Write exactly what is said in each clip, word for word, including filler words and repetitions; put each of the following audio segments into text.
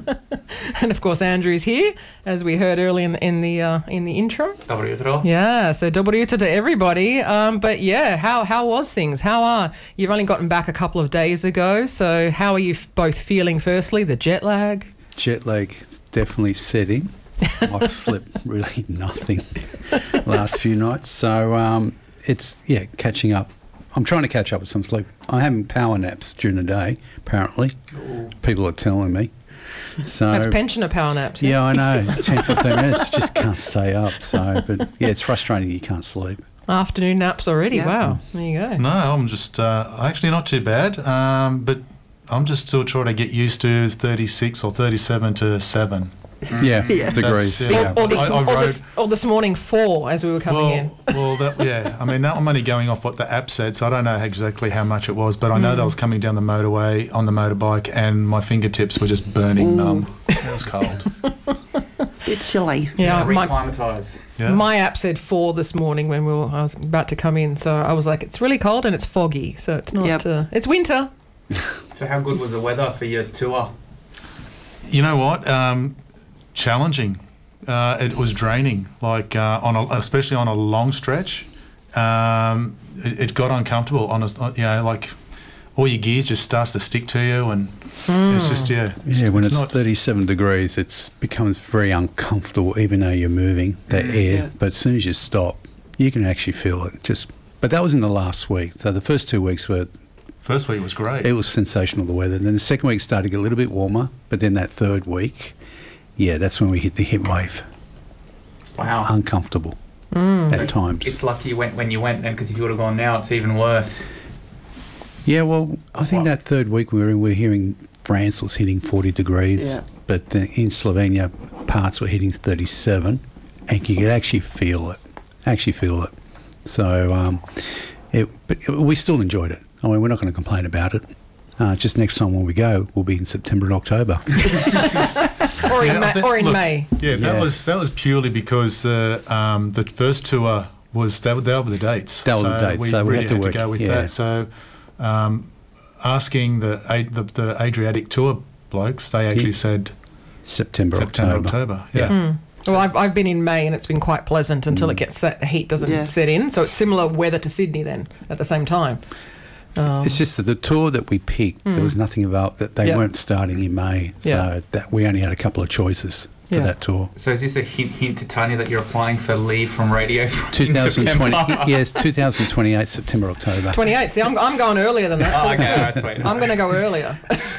And of course, Andrew's here, as we heard early in the in the, uh, in the intro. Dobro jutro. Yeah, so dobro jutro to everybody. Um, but yeah, how how was things? How are you've only gotten back a couple of days ago? So how are you f- both feeling? Firstly, the jet lag. Jet lag is definitely setting. I've slept really nothing last few nights, so um, it's yeah catching up. I'm trying to catch up with some sleep. I'm having power naps during the day. Apparently, Ooh. People are telling me. So that's pensioner power naps. Yeah, yeah I know. ten, fifteen minutes, just can't stay up. So, but yeah, it's frustrating. You can't sleep. Afternoon naps already. Yeah. Wow, there you go. No, I'm just uh, actually not too bad, um, but I'm just still trying to get used to thirty-six or thirty-seven to seven. Yeah, Yeah. degrees. That's, Yeah. Or, or, this, I- I or, wrote- this, or this morning four as we were coming well, in. well, that, yeah. I mean, now I'm only going off what the app said, so I don't know exactly how much it was, but I know Mm. that I was coming down the motorway on the motorbike, and my fingertips were just burning numb. It was cold. Bit chilly. Yeah, my, Reclimatise. Yeah. my app said four this morning when we were. I was about to come in, so I was like, it's really cold and it's foggy, so it's not. Yep. Uh, it's winter. So how good was the weather for your tour? You know what? Um, challenging. Uh, it was draining, like uh, on a, especially on a long stretch. Um, it, it got uncomfortable. On a, you know, like all your gears just starts to stick to you, and it's just yeah. Yeah, when it's, not, thirty-seven degrees, it becomes very uncomfortable, even though you're moving that Mm, air. yeah. But as soon as you stop, you can actually feel it. Just, but that was in the last week. So the first two weeks were first week was great. it was sensational, the weather. And then the second week started to get a little bit warmer. But then that third week, yeah, that's when we hit the heat wave. Wow. Uncomfortable Mm. at It's- times. It's lucky you went when you went then, because if you would have gone now, it's even worse. Yeah, well, I think Wow. that third week we were in, we were hearing France was hitting forty degrees, Yeah. but uh, in Slovenia parts were hitting thirty-seven, and you could actually feel it, actually feel it. So, um, it, but it, we still enjoyed it. I mean, we're not going to complain about it. Uh, just next time when we go, we'll be in September and October. Or in, Yeah, I Ma- think- or in look, May. Yeah, that Yeah. was that was purely because uh, um, the first tour was that were, they were the dates. They were the dates, We so we really had to work- go with yeah. that. So, um, asking the, Ad- the the Adriatic tour blokes, they actually Yeah. said September, September, October. October. Yeah. Mm. Well, I've, I've been in May and it's been quite pleasant until it gets set, the heat doesn't Yeah. set in. So it's similar weather to Sydney then at the same time. Um, It's just that the tour that we picked, there was nothing about that. They Yeah. weren't starting in May, so Yeah. that we only had a couple of choices for Yeah. that tour. So is this a hint, hint to Tanya that you're applying for leave from radio in twenty twenty, September? yes, twenty twenty-eight, September, October. twenty-eight. See, I'm, I'm going earlier than that. So Oh, it's okay, good. I sweet. I'm going to go earlier.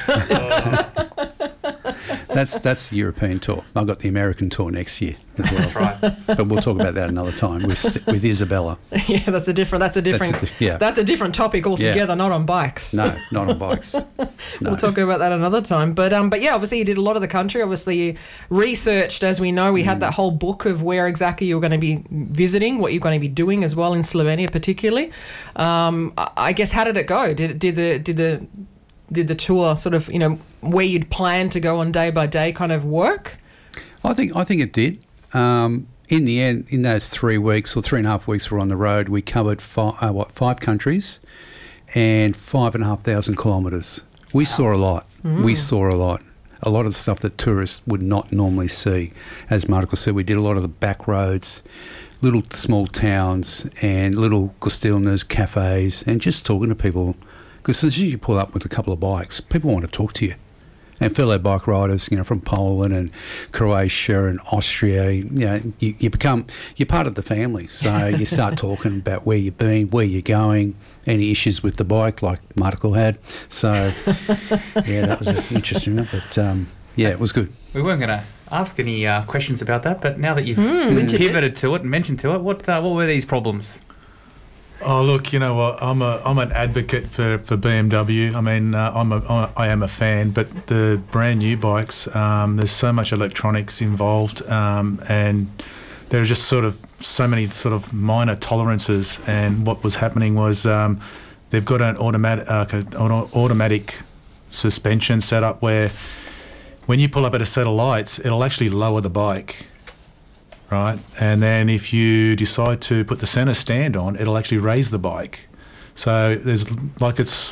That's that's the European tour. I've got the American tour next year as well. That's right. But we'll talk about that another time with with Isabella. Yeah, that's a different. That's a different. That's a di- yeah. That's a different topic altogether. Not on bikes. No, not on bikes. No. We'll talk about that another time. But um, but yeah, obviously you did a lot of the country. Obviously you researched, as we know, we Mm. had that whole book of where exactly you were going to be visiting, what you're going to be doing as well in Slovenia, particularly. Um, I I guess how did it go? Did did the did the did the tour sort of, you know, where you'd planned to go on day by day kind of work? I think I think it did. Um, in the end, in those three weeks or three and a half weeks we're on the road, we covered five, uh, what five countries and five and a half thousand kilometres. We saw a lot. We saw a lot. A lot of the stuff that tourists would not normally see. As Marco said, we did a lot of the back roads, little small towns and little gostilnas, cafes, and just talking to people. Because as soon as you pull up with a couple of bikes, people want to talk to you. And fellow bike riders, you know, from Poland and Croatia and Austria, you know, you, you become, you're part of the family. So you start talking about where you've been, where you're going, any issues with the bike like Marco had. So, yeah, that was an interesting one. But, um, yeah, it was good. We weren't going to ask any uh, questions about that, but now that you've Mm. pivoted to it and mentioned to it, what uh, what were these problems? Oh look, you know what? I'm a I'm an advocate for, for B M W. I mean, uh, I'm a I am a fan, but the brand new bikes, um, there's so much electronics involved, um, and there are just sort of so many sort of minor tolerances. And what was happening was um, they've got an automatic uh, an automatic suspension set up where when you pull up at a set of lights, it'll actually lower the bike. Right, and then if you decide to put the centre stand on, it'll actually raise the bike. So there's like it's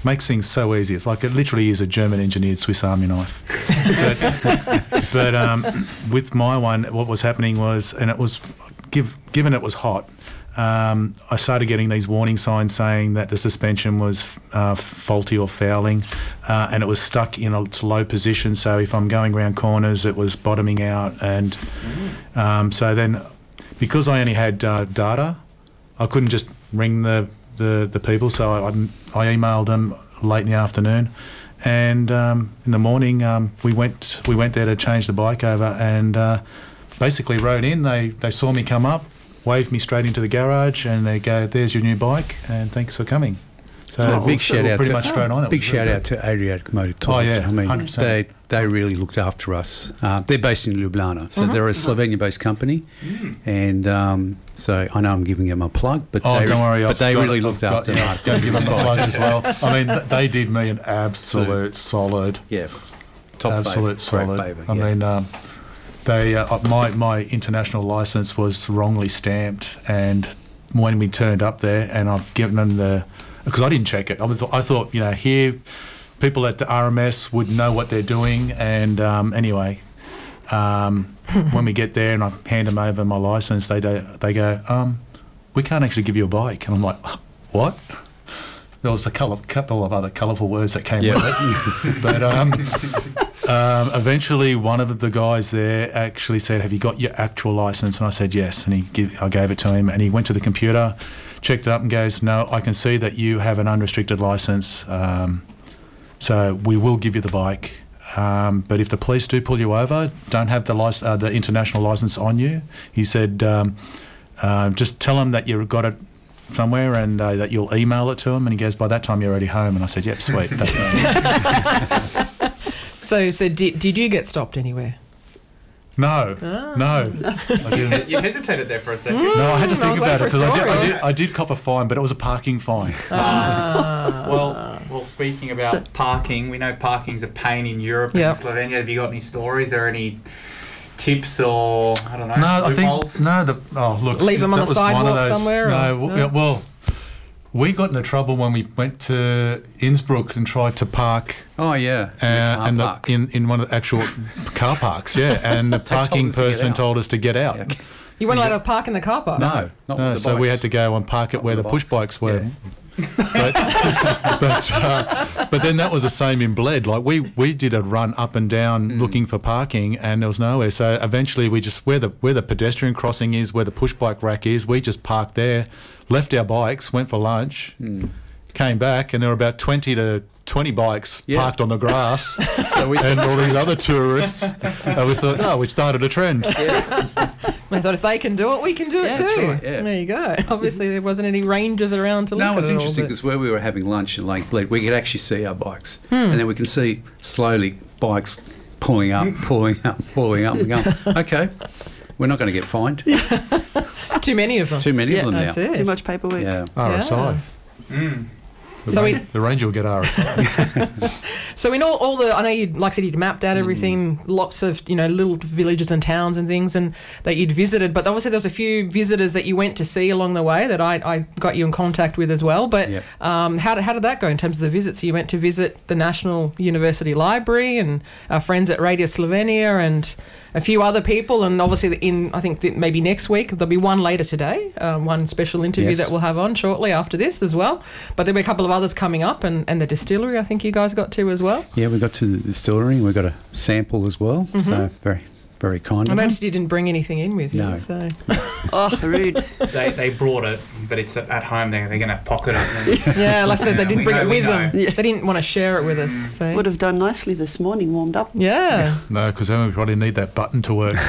makes things so easy. It's like it literally is a German-engineered Swiss Army knife. but but um, with my one, what was happening was, and it was, give, given it was hot, um, I started getting these warning signs saying that the suspension was uh, faulty or fouling, uh, and it was stuck in a low position. So if I'm going around corners, it was bottoming out, and um, so then because I only had uh, data, I couldn't just ring the the, the people. So I, I emailed them late in the afternoon, and um, in the morning um, we went we went there to change the bike over, and uh, basically rode in. They they saw me come up, waved me straight into the garage, and they go, "There's your new bike, and thanks for coming." So, So big shout out pretty to much straight on. It big was shout really out to Adriatic Motor Toys. Oh, yeah, I mean, one hundred percent. they they really looked after us. Uh, they're based in Ljubljana, so Mm-hmm. they're a Slovenia-based company, and um, so I know I'm giving them a plug, but Oh, they, don't worry. but I've they got- really I've looked got- after yeah, us. Go give them a plug as well. I mean, th- they did me an absolute solid, Yeah, top absolute favour, solid. great favour. I yeah. mean, um, they uh, my my international license was wrongly stamped, and when we turned up there, and I've given them the, because I didn't check it. I, was, I thought, you know, here, people at the R M S would know what they're doing, and um, anyway. Um, when we get there and I hand them over my license, they do, they go, um, we can't actually give you a bike. And I'm like, what? There was a colour, couple of other colourful words that came Yeah. with it. But um, um, eventually one of the guys there actually said, have you got your actual license? And I said, yes. And he give, I gave it to him, and he went to the computer, checked it up and goes, no, I can see that you have an unrestricted license. Um, so we will give you the bike. Um, but if the police do pull you over, don't have the lic- uh, the international license on you. He said, um, uh, just tell them that you've got it somewhere, and uh, that you'll email it to them. And he goes, by that time you're already home. And I said, yep, sweet. That's no. So, so did, did you get stopped anywhere? No, Ah. no, I didn't. You hesitated there for a second. No, I had to Mm, I think was about it waiting for a because I did, I, story. did, I did cop a fine, but it was a parking fine. Ah. Well, well, speaking about parking, we know parking's a pain in Europe Yep. and Slovenia. Have you got any stories or any tips or, I don't know, No, I loopholes? think no. The oh look, Leave 'em on that the was one of sidewalk those- somewhere, No, or- w- no? yeah, well, we got into trouble when we went to Innsbruck and tried to park. Oh yeah, Uh, and the, park. in in one of the actual car parks, yeah, and the parking us to get person out. told us to get out. Yeah. You weren't allowed to park in the car park? No, not No, with the so we bikes. had to go and park it Not where the with push the bikes bikes, were. but but, uh, but then that was the same in Bled. Like we, we did a run up and down looking for parking, and there was nowhere. So eventually we just where the where the pedestrian crossing is, where the push bike rack is, we just parked there, left our bikes, went for lunch, came back, and there were about twenty to twenty bikes Yeah. parked on the grass, So we and all these other tourists. And we thought, oh, we started a trend. I thought if they can do it, we can do Yeah, it that's too. right, yeah. There you go. Obviously, there wasn't any rangers around to look No, at it was it all, interesting but- because where we were having lunch in Lake Bled, we could actually see our bikes, Hmm. and then we can see slowly bikes pulling up, pulling up, pulling up, and going, okay, we're not going to get fined. Too many of them. Too many Yeah, of them That's now. it. Too much paperwork. Yeah. R S I. Mm. The, So Ran- we- the Ranger will get R S I. So in all, all the, I know you, like I said, you'd mapped out everything, lots of, you know, little villages and towns and things and that you'd visited, but obviously there was a few visitors that you went to see along the way that I, I got you in contact with as well. But Yep. um, how, did, how did that go in terms of the visits? So you went to visit the National University Library and our friends at Radio Slovenia and a few other people, and obviously in, I think that maybe next week, there'll be one later today, um, one special interview Yes. that we'll have on shortly after this as well. But there'll be a couple of others coming up, and, and the distillery I think you guys got to as well. Yeah, we got to the distillery and we got a sample as well. So very, very kind I of them. noticed you didn't bring anything in with you. No. So Oh, rude. They, they brought it, but it's at, at home. They're, they're going to pocket it. And, yeah, like I said, they Yeah, didn't we bring know, it we with them. know. Yeah. They didn't want to share it with us. So Would have done nicely this morning, warmed up. yeah. No, because then we probably need that button to work.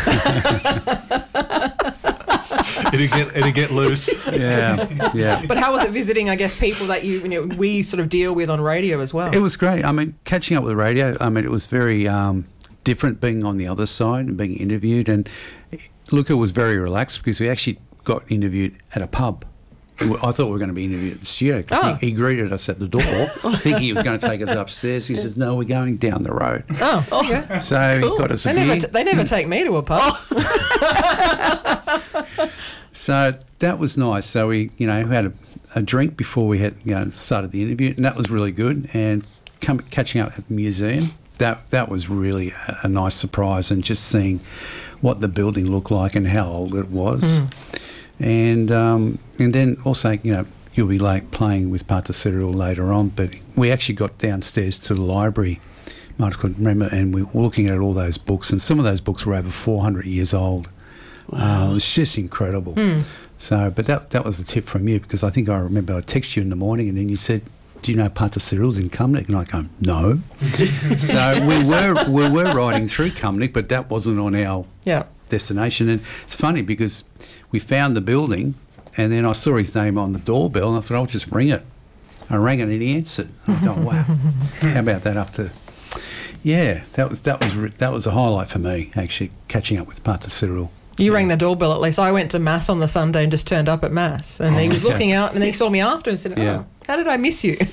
it'd get it'd get loose. Yeah, yeah. But how was it visiting? I guess people that you, you know, we sort of deal with on radio as well. It was great. I mean, catching up with the radio, I mean, it was very um, different being on the other side and being interviewed. And Luca was very relaxed because we actually got interviewed at a pub. I thought we were going to be interviewed at the studio 'cause Oh. he, he greeted us at the door, thinking he was going to take us upstairs. He says, "No, we're going down the road." oh, okay. So he got us a They beer. never, t- they never take me to a pub. So that was nice. So we, you know, had a, a drink before we had you know started the interview, and that was really good. And come, catching up at the museum, that that was really a, a nice surprise, and just seeing what the building looked like and how old it was. Mm. And um, and then also, you know, you'll be like playing with Pater Cyril later on, but we actually got downstairs to the library, I could remember, and we were looking at all those books, and some of those books were over four hundred years old. Wow. Uh, it was just incredible. Mm. So, but that that was a tip from you, because I think I remember I texted you in the morning, and then you said, do you know Pater Cyril's in Cumnock? And I go, no. So we were we were riding through Cumnock, but that wasn't on our yeah. destination. And it's funny because we found the building, and then I saw his name on the doorbell, and I thought, I'll just ring it. I rang it, and he answered. I thought, wow, how about that? Up to, yeah, that was that was that was a highlight for me, actually, catching up with Pater Cyril. You yeah. rang the doorbell at least. I went to Mass on the Sunday and just turned up at Mass. And oh, he was okay. looking out, and then he saw me after and said, oh, yeah. how did I miss you?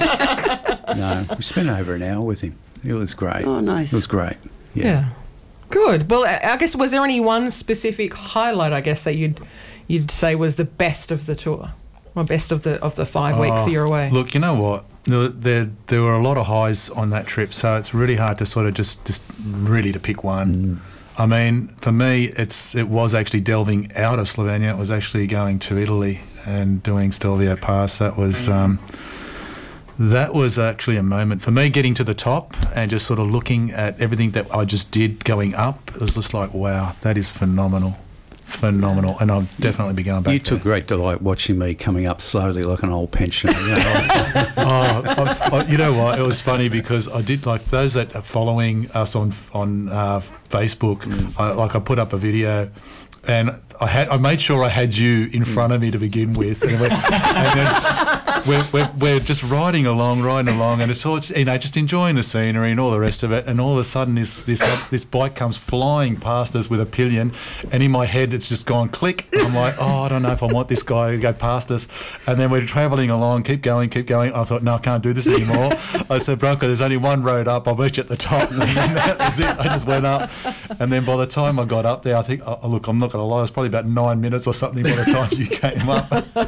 No, we spent over an hour with him. It was great. Oh, nice. It was great. Yeah. yeah. Good. Well, I guess, was there any one specific highlight, I guess, that you'd you'd say was the best of the tour? Or best of the of the five oh, weeks you're away? Look, you know what? There, there there were a lot of highs on that trip, so it's really hard to sort of just, just really to pick one. Mm. I mean, for me, it's it was actually delving out of Slovenia. It was actually going to Italy and doing Stelvio Pass. That was um, that was actually a moment for me, getting to the top and just sort of looking at everything that I just did going up. It was just like, wow, that is phenomenal. Phenomenal, and I'll definitely be going back. You took there. great delight watching me coming up slowly like an old pensioner. You know? oh, I, I, you know what? It was funny because I did, like, those that are following us on on uh, Facebook. Mm. I, like I put up a video, and I had I made sure I had you in front of me to begin with, and, we're, and then we're, we're we're just riding along, riding along, and it's all, you know, just enjoying the scenery and all the rest of it. And all of a sudden, this this this bike comes flying past us with a pillion, and in my head, it's just gone click. And I'm like, oh, I don't know if I want this guy to go past us. And then we're travelling along, keep going, keep going. I thought, no, I can't do this anymore. I said, Bronco, there's only one road up. I'll meet you at the top. And then that was it. I just went up, and then by the time I got up there, I think, oh, look, I'm not going to lie, it was probably about nine minutes or something by the time you came up.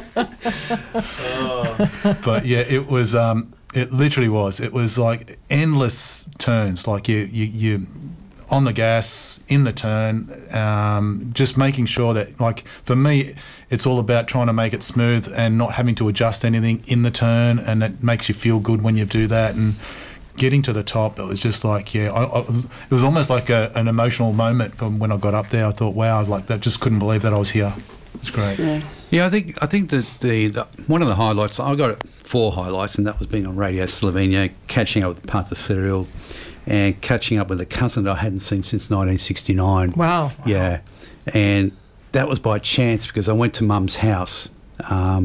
oh. But yeah, it was. Um, it literally was. It was like endless turns. Like you, you, you, on the gas, in the turn, um, just making sure that, like, for me, it's all about trying to make it smooth and not having to adjust anything in the turn, and it makes you feel good when you do that. And getting to the top, it was just like, yeah, I, I, it was almost like a, an emotional moment from when I got up there. I thought, wow, I was like, that, just couldn't believe that I was here. It's great. Yeah. Yeah, I think I think that the, the one of the highlights, I got four highlights, and that was being on Radio Slovenia, catching up with Pater Cyril, and catching up with a cousin that I hadn't seen since nineteen sixty-nine. Wow. Yeah, and that was by chance because I went to Mum's house, um,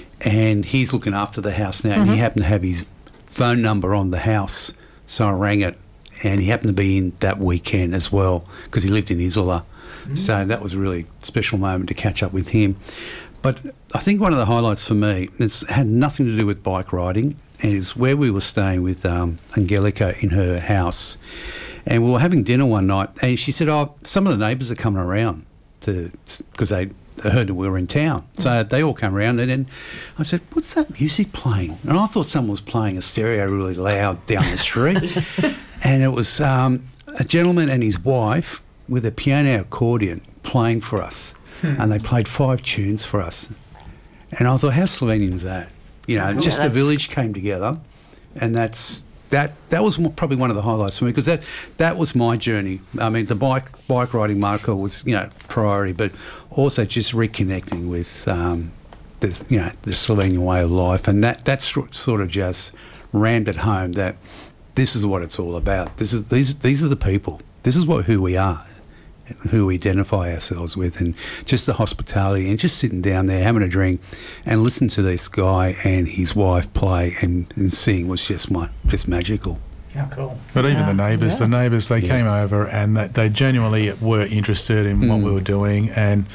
and he's looking after the house now, mm-hmm. and he happened to have his phone number on the house, so I rang it, and he happened to be in that weekend as well because he lived in Isola. Mm. So that was a really special moment to catch up with him. But I think one of the highlights for me, it's had nothing to do with bike riding, and it's where we were staying with um, Angelica in her house, and we were having dinner one night, and she said, oh, some of the neighbours are coming around to because they heard that we were in town. So they all come around, and then I said, what's that music playing? And I thought someone was playing a stereo really loud down the street. And it was um, a gentleman and his wife with a piano accordion playing for us. Hmm. And they played five tunes for us. And I thought, how Slovenian is that? You know, yeah, just a village came together, and that's that that was probably one of the highlights for me, because that that was my journey. I mean, the bike bike riding, Marco, was, you know, priority, but also just reconnecting with um, the you know the Slovenian way of life, and that that's sort of just rammed it home that this is what it's all about. This is these these are the people. This is what who we are, who we identify ourselves with, and just the hospitality, and just sitting down there having a drink and listening to this guy and his wife play and, and sing was just my just magical. How cool. But even yeah. the neighbours, yeah. the neighbours, they yeah. came over, and that they genuinely were interested in mm. what we were doing, and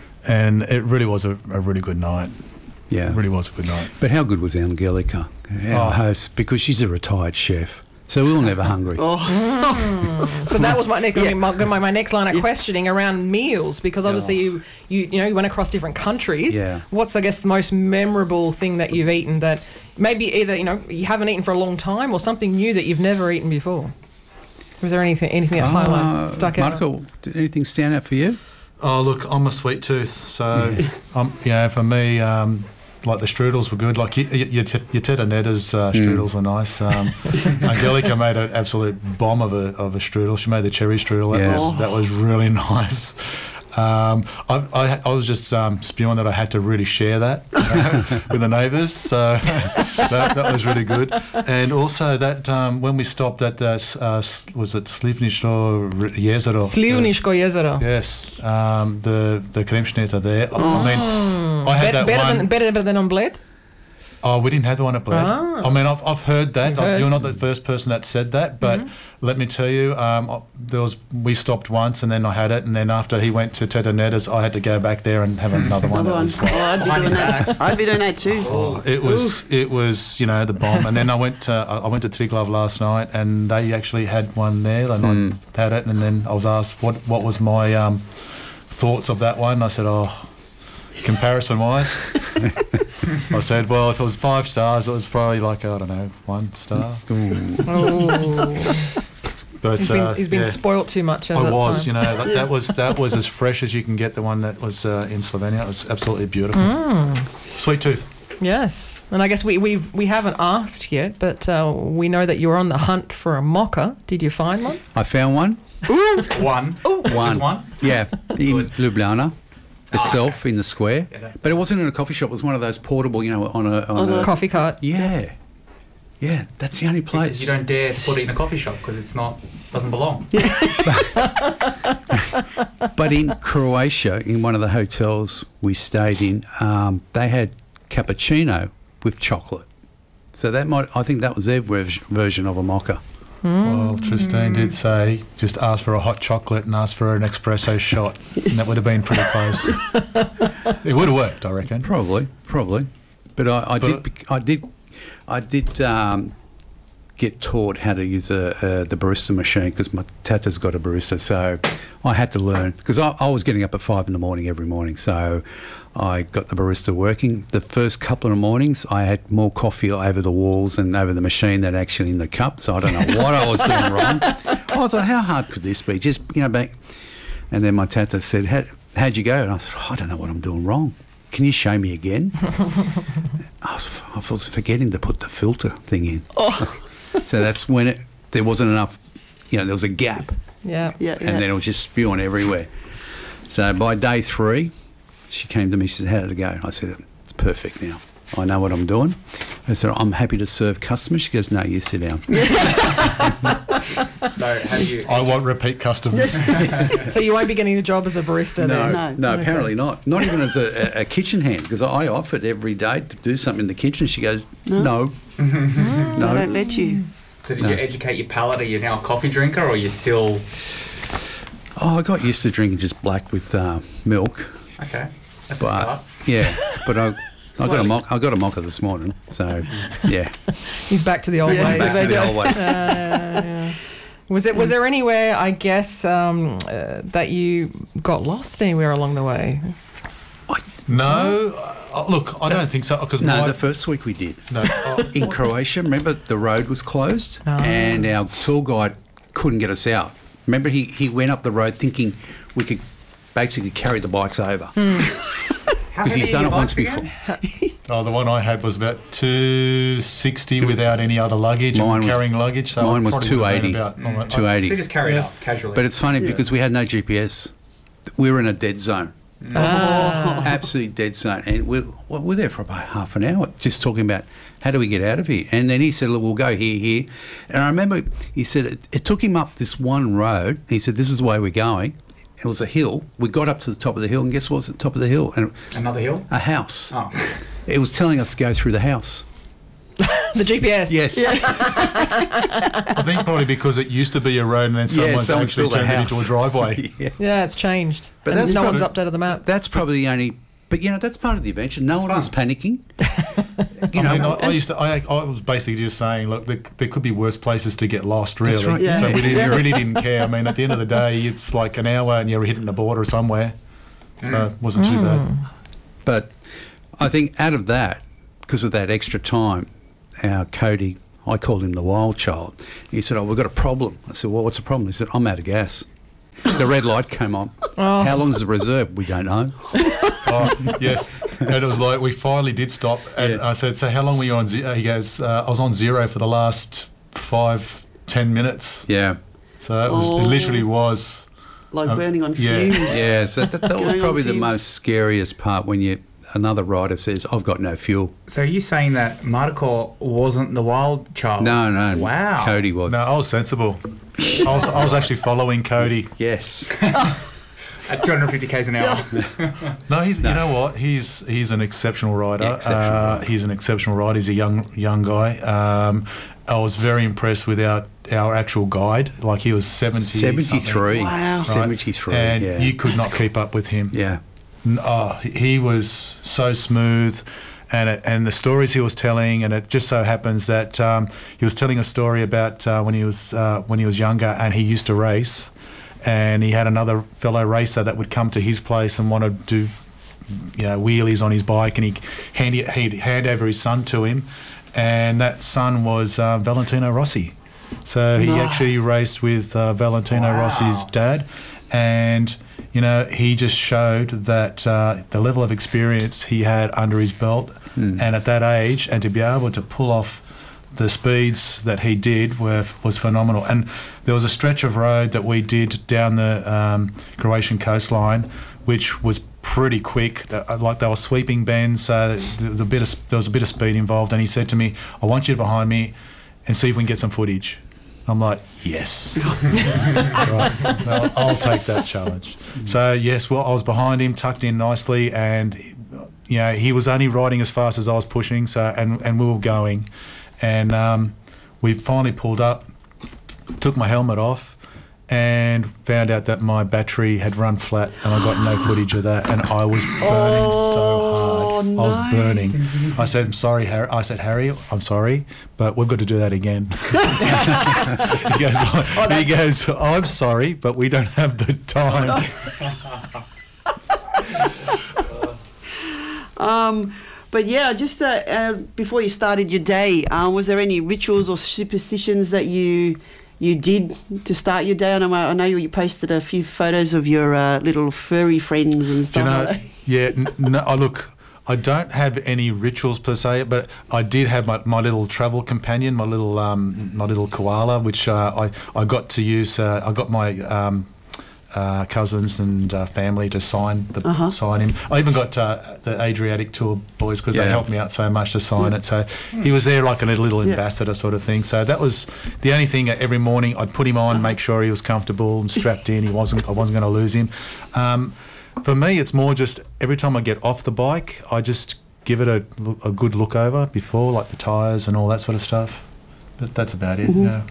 and it really was a, a really good night. Yeah, it really was a good night. But how good was Angelica, our oh. host, because she's a retired chef. So we were never hungry. So that was my next, my, my, my next line of questioning around meals, because obviously you, you you know you went across different countries. Yeah. What's, I guess, the most memorable thing that you've eaten that maybe either you know you haven't eaten for a long time, or something new that you've never eaten before? Was there anything anything that Uh, highlight stuck out? Marco, did anything stand out for you? Oh, look, I'm a sweet tooth, so um, you know, for me, um, like the strudels were good. Like your your, your Teta Netta's uh, strudels were nice. Um, Angelica made an absolute bomb of a of a strudel. She made the cherry strudel. That Yeah. was that was really nice. Um, I, I, I was just um, spewing that I had to really share that you know, with the neighbours, so that, that was really good. And also that um, when we stopped at the, uh, was it Slivniško jezero? Slivniško jezero. Yes, um, the the Kremšnita there. I mean, I had Bet- that better one. than better, better than on Bled. Oh, we didn't have the one at Bled. Ah. I mean, I've, I've heard that. You've Like, heard. you're not the first person that said that, but let me tell you, um, I- there was we stopped once, and then I had it, and then after he went to Teta Netta's, I had to go back there and have another one. Another That one. was Oh, like- I'd be doing that. I'd be doing that too. Oh, it was it was you know the bomb, and then I went to I I went to Triglav last night, and they actually had one there, and I had it, and then I was asked what what was my um, thoughts of that one. I said, oh, comparison wise, I said, well, if it was five stars, it was probably like I don't know one star. Oh. But He's been, uh, he's been yeah. spoilt too much. At I that was, time. you know, that, that was that was as fresh as you can get. The one that was uh, in Slovenia, it was absolutely beautiful. Mm. Sweet tooth. Yes, and I guess we we've we haven't asked yet, but uh, we know that you're on the hunt for a mocha. Did you find one? I found one. One. One. Just one? Yeah, in Good. Ljubljana itself, okay. in the square. Yeah, that- But it wasn't in a coffee shop. It was one of those portable, you know, on a... On On a a- Coffee cart. yeah. Yeah, that's the only place. Because you don't dare to put it in a coffee shop because it's not doesn't belong. But in Croatia, in one of the hotels we stayed in, um, they had cappuccino with chocolate. So that might, I think that was their ver- version of a mocha. Well, Tristine did say just ask for a hot chocolate and ask for an espresso shot, and that would have been pretty close. It would have worked, I reckon. Probably, probably. But I, I But- did, bec- I did, I did um, get taught how to use a, a, the barista machine because my tata's got a barista, so I had to learn because I, I was getting up at five in the morning every morning, so I got the barista working. The first couple of mornings, I had more coffee over the walls and over the machine than actually in the cup, so I don't know what I was doing wrong. I thought, how hard could this be? Just, you know, back. And then my tata said, how, how'd you go? And I said, oh, I don't know what I'm doing wrong. Can you show me again? I, was, I was forgetting to put the filter thing in. Oh. So that's when it there wasn't enough, you know, there was a gap. Yeah. Yeah, yeah. And then it was just spewing everywhere. So by day three, she came to me, she said, how did it go? I said, it's perfect now. I know what I'm doing. I said, I'm happy to serve customers. She goes, no, you sit down. So how do you? I want repeat customers. So you won't be getting a job as a barista No, then? no, No. apparently not. Not even as a, a, a kitchen hand, because I offered every day to do something in the kitchen. She goes, no. I don't No. let you. So did No. you educate your palate? Are you now a coffee drinker, or are you still? Oh, I got used to drinking just black with uh, milk. Okay, that's a But start. yeah, but I, I got a Slowly. mock, I got a mocha this morning. So yeah, He's back to the old Yeah. ways. back to the old ways. Uh, yeah. Was it? Was there anywhere? I guess um, uh, that you got lost anywhere along the way? No, uh, look, I don't think so. Because No, my, the first week we did. no, uh, In Croatia, remember the road was closed Oh. and our tour guide couldn't get us out. Remember he, he went up the road thinking we could basically carry the bikes over. Hmm. How Because heavy he's are done your it once bikes again? before. oh, the one I had was about two sixty without any other luggage. Mine and was- carrying luggage. So mine I was probably would have been two eighty. About, oh, two eighty. So you just carry it Yeah. up casually. But it's funny Yeah. because we had no G P S. We were in a dead zone. Ah. Absolutely dead zone. And we well, we're there for about half an hour just talking about how do we get out of here. And then he said, look, we'll go here, here. And I remember he said it, it took him up this one road. He said, this is the way we're going. It was a hill. We got up to the top of the hill, and guess what was at the top of the hill? And Another hill. a house. Oh, It was telling us to go through the house. The G P S. Yes. I think probably because it used to be a road and then Yeah, someone's someone's actually built a turned it house. into a driveway. Yeah. Yeah, it's changed. But and that's no one's probably- updated the map. That's probably the only... But, you know, that's part of the adventure. No one fun. was panicking. You I know, mean, I, I used to. I, I was basically just saying, look, there, there could be worse places to get lost, really. That's right, yeah. So we, didn't, we really didn't care. I mean, at the end of the day, it's like an hour and you're hitting the border somewhere, so it wasn't too bad. but I think out of that, because of that extra time, our Cody, I called him the wild child. He said, "Oh, we've got a problem." I said, "Well, what's the problem?" He said, "I'm out of gas." The red light came on. Oh. How long is the reserve? We don't know. Oh, yes. And it was like, we finally did stop. And Yeah. I said, so how long were you on zero? He goes, uh, I was on zero for the last five, ten minutes. Yeah. So it, was, Oh. it literally was. Like Um, burning on yeah. fumes. Yeah, so that, that was Going on probably the fumes. most scariest part when you another rider says, "I've got no fuel." So are you saying that Marco wasn't the wild child? No, no. Wow. Cody was. No, I was sensible. I was, I was actually following Cody. Yes. At two hundred fifty k's an hour. No, he's. You know what? He's he's an exceptional rider. Yeah, exceptional uh, rider. He's an exceptional rider. He's a young young guy. Um, I was very impressed with our our actual guide. Like he was seventy. seventy-three. Wow. seventy-three. And yeah. you could not keep up with him. yeah. N- Oh, he was so smooth, and it, and the stories he was telling, and it just so happens that um, he was telling a story about uh, when he was uh, when he was younger, and he used to race, and he had another fellow racer that would come to his place and want to do, you know, wheelies on his bike, and he hand he'd hand over his son to him, and that son was uh, Valentino Rossi, so he Nice. actually raced with uh, Valentino Wow. Rossi's dad, and you know, he just showed that uh, the level of experience he had under his belt, and at that age, and to be able to pull off the speeds that he did were was phenomenal. And there was a stretch of road that we did down the um, Croatian coastline, which was pretty quick. That- Like they were sweeping bends, so there was a bit of there was a bit of speed involved. And he said to me, "I want you behind me, and see if we can get some footage." I'm like, yes. Right. I'll, I'll take that challenge. So, yes, well, I was behind him, tucked in nicely, and, you know, he was only riding as fast as I was pushing, so and, and we were going. And um, we finally pulled up, took my helmet off, and found out that my battery had run flat, and I got no footage of that, and I was burning so hard. I was no. burning. I said, "I'm sorry, Harry." I said, "Harry, I'm sorry, but we've got to do that again." he goes, he goes, "I'm sorry, but we don't have the time." Um, but yeah, just uh, uh, before you started your day, uh, was there any rituals or superstitions that you you did to start your day? I know, I know you posted a few photos of your uh, little furry friends and Do you stuff know? like that. Yeah. N- no. I look. I don't have any rituals per se, but I did have my, my little travel companion, my little um, my little koala, which uh, I I got to use. Uh, I got my um, uh, cousins and uh, family to sign the Uh-huh. sign him. I even got uh, the Adriatic Tour boys because they Yeah. helped me out so much to sign it. So he was there like a little, little Yeah. ambassador sort of thing. So that was the only thing. Every morning I'd put him on, make sure he was comfortable and strapped in. He wasn't. I wasn't going to lose him. Um, For me, it's more just every time I get off the bike, I just give it a, look, a good look over before, like the tyres and all that sort of stuff. But that's about it. Yeah.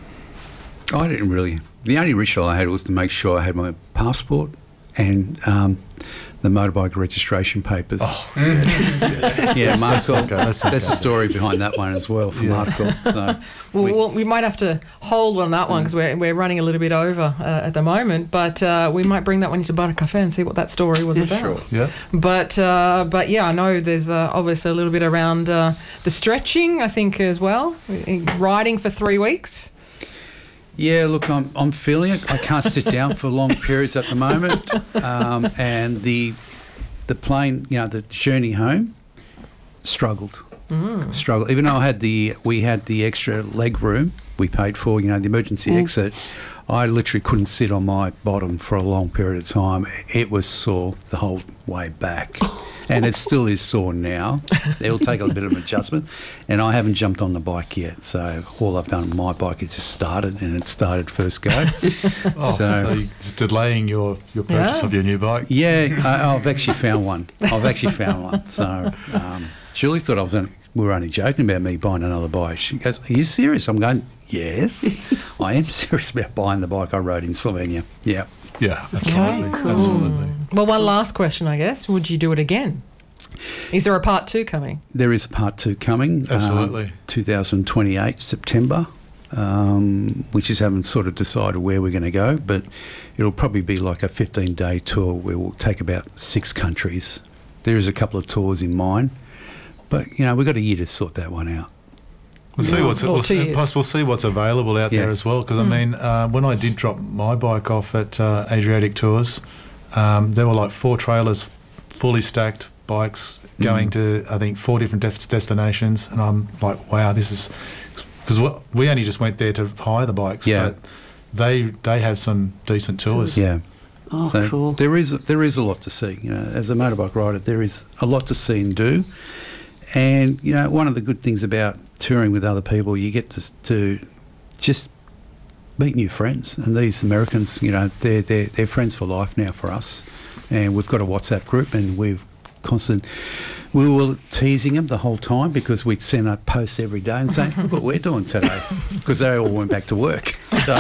I didn't really. The only ritual I had was to make sure I had my passport and um, the motorbike registration papers. Oh, yeah, Marco. okay, That's, that's the okay. story behind that one as well for Yeah. Marco. So Well, we- we, we'll, we might have to hold on that one because we're, we're running a little bit over uh, at the moment. But uh, we might bring that one into Butter Cafe and see what that story was about. sure. Yeah. But uh, but yeah, I know there's uh, obviously a little bit around uh, the stretching, I think, as well. Riding for three weeks. Yeah, look, I'm I'm feeling it. I can't sit down for long periods at the moment, um, and the the plane, you know, the journey home, struggled, mm. struggled. Even though I had the we had the extra leg room we paid for, you know, the emergency Mm. exit, I literally couldn't sit on my bottom for a long period of time. It was sore the whole way back. And it still is sore now. It'll take a bit of an adjustment. And I haven't jumped on the bike yet. So all I've done with my bike is just started, and it started first go. Oh, so, So- you're just delaying your, your purchase Yeah. of your new bike? Yeah, I, I've actually found one. I've actually found one. So um, Julie thought I was only, we were only joking about me buying another bike. She goes, "Are you serious?" I'm going, "Yes, I am serious about buying the bike I rode in Slovenia." Yeah. Yeah, absolutely. cool. Absolutely. Well, one last question, I guess. Would you do it again? Is there a part two coming? There is a part two coming. Absolutely. Um, twenty twenty-eight, September. Um, we just haven't sort of decided where we're going to go, but it'll probably be like a fifteen-day tour where we'll take about six countries. There is a couple of tours in mind, but, you know, we've got a year to sort that one out. We'll see what's Or we'll, two years. plus we'll see what's available out Yeah. there as well. Because I mean, uh, when I did drop my bike off at uh, Adriatic Tours, um, there were like four trailers, fully stacked bikes going to I think four different def- destinations, and I'm like, wow, this is because we only just went there to hire the bikes, Yeah. but they they have some decent tours. Yeah. Oh, So cool. there is there is a lot to see. You know, as a motorbike rider, there is a lot to see and do. And you know, one of the good things about touring with other people, you get to, to just meet new friends. And these Americans, you know, they're they're they're friends for life now for us. And we've got a WhatsApp group, and we've constant. We were teasing them the whole time because we'd send out posts every day and say, "Look what we're doing today," because they all went back to work. So,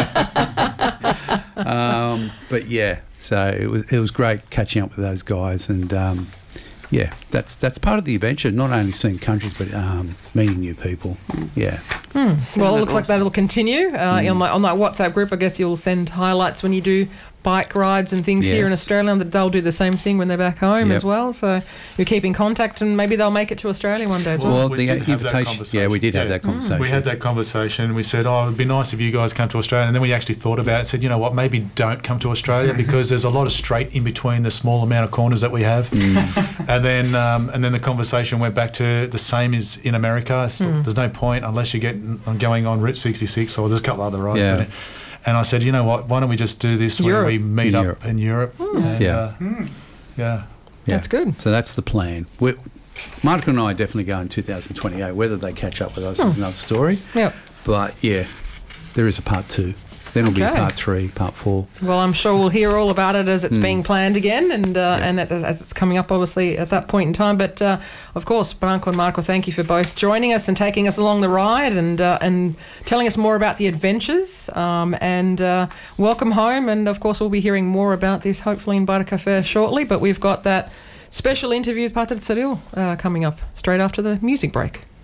um, but yeah, so it was it was great catching up with those guys, and um, yeah, that's that's part of the adventure. Not only seeing countries, but um, meeting new people. Yeah, Well, it that looks like awesome. that'll continue uh, on, that, on that WhatsApp group. I guess you'll send highlights when you do bike rides and things here in Yes. Australia, and that they'll do the same thing when they're back home Yep. as well. So you keep in contact, and maybe they'll make it to Australia one day as well. Well, well, we the did have that invitation. conversation. Yeah, we did have Yeah. that conversation. We had that conversation. We said, oh, it'd be nice if you guys come to Australia. And then we actually thought about it, said, you know what, maybe don't come to Australia because there's a lot of straight in between the small amount of corners that we have. Mm. And then um, and then the conversation went back to the same as in America. So There's no point unless you get on going on Route sixty-six, or there's a couple other rides. Yeah. But- And I said, you know what, why don't we just do this where Europe. we meet In up Europe. in Europe? And, Yeah. uh, yeah. That's good. So that's the plan. We're, Mark and I definitely go in two thousand twenty-eight. Whether they catch up with us is another story. Yep. But yeah, there is a part two. Then it'll be Okay. a part three, part four. Well, I'm sure we'll hear all about it as Hmm. it's being planned again, and uh, and as, as it's coming up, obviously at that point in time. But uh, of course, Branko and Marco, thank you for both joining us and taking us along the ride, and uh, and telling us more about the adventures. Um, and uh, welcome home. And of course, we'll be hearing more about this hopefully in Bike Cafe shortly. But we've got that special interview with Patrick Cyril uh, coming up straight after the music break.